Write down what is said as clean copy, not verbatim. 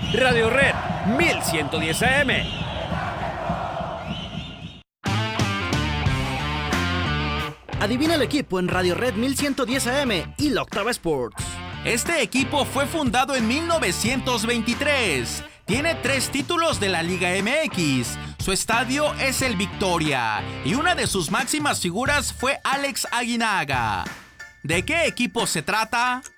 Radio Red 1110 AM. Adivina el equipo en Radio Red 1110 AM y la Octava Sports. Este equipo fue fundado en 1923. Tiene 3 títulos de la Liga MX. Su estadio es el Victoria y una de sus máximas figuras fue Alex Aguinaga. ¿De qué equipo se trata?